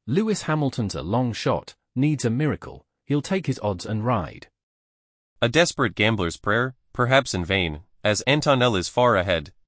Lewis Hamilton's a long shot, needs a miracle, he'll take his odds and ride. A desperate gambler's prayer, perhaps in vain, as Antonella is far ahead,